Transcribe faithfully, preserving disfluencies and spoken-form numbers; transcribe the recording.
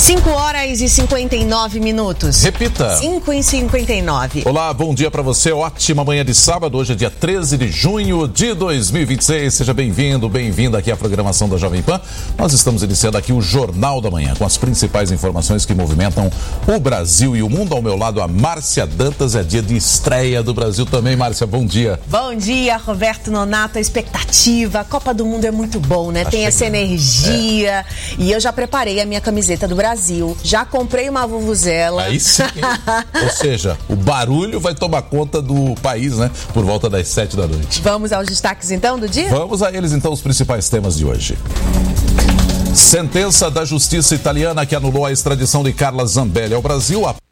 cinco horas e cinquenta e nove minutos. Repita. cinco e cinquenta e nove. Olá, bom dia pra você. Ótima manhã de sábado. Hoje é dia treze de junho de dois mil e vinte e seis. Seja bem-vindo, bem-vinda aqui à programação da Jovem Pan. Nós estamos iniciando aqui o Jornal da Manhã, com as principais informações que movimentam o Brasil e o mundo. Ao meu lado, a Márcia Dantas. É dia de estreia do Brasil também. Márcia, bom dia. Bom dia, Roberto Nonato. A expectativa, a Copa do Mundo é muito bom, né? Tá Tem essa chegando. energia. É. E eu já preparei a minha camiseta do Brasil. Já comprei uma vuvuzela. Aí sim. Ou seja, o barulho vai tomar conta do país, né? Por volta das sete da noite. Vamos aos destaques então do dia? Vamos a eles então, os principais temas de hoje. Sentença da justiça italiana que anulou a extradição de Carla Zambelli ao Brasil